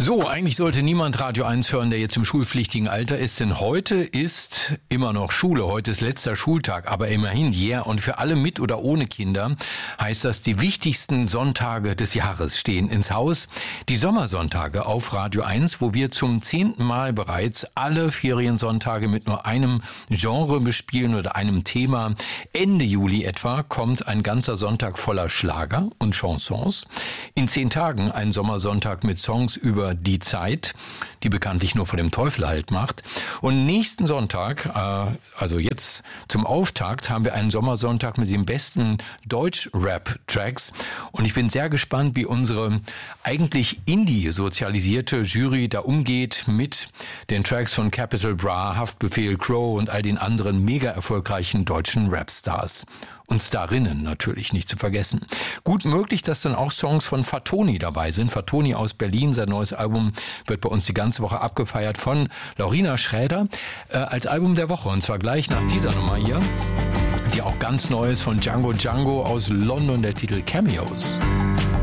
So, eigentlich sollte niemand Radio 1 hören, der jetzt im schulpflichtigen Alter ist, denn heute ist immer noch Schule, heute ist letzter Schultag, aber immerhin, und für alle mit oder ohne Kinder heißt das, die wichtigsten Sonntage des Jahres stehen ins Haus. Die Sommersonntage auf Radio 1, wo wir zum 10. Mal bereits alle Feriensonntage mit nur einem Genre bespielen oder einem Thema. Ende Juli etwa kommt ein ganzer Sonntag voller Schlager und Chansons. In 10 Tagen ein Sommersonntag mit Songs über die Zeit, die bekanntlich nur vor dem Teufel Halt macht. Und nächsten Sonntag, also jetzt zum Auftakt, haben wir einen Sommersonntag mit den besten Deutsch-Rap-Tracks. Und ich bin sehr gespannt, wie unsere eigentlich Indie-sozialisierte Jury da umgeht mit den Tracks von Capital Bra, Haftbefehl, Crow und all den anderen mega erfolgreichen deutschen Rapstars. Und Starinnen natürlich nicht zu vergessen. Gut möglich, dass dann auch Songs von Fatoni dabei sind. Fatoni aus Berlin, sein neues Album wird bei uns die ganze Woche abgefeiert von Laurina Schräder als Album der Woche. Und zwar gleich nach dieser Nummer hier, die auch ganz neu ist von Django Django aus London, der Titel Cameos.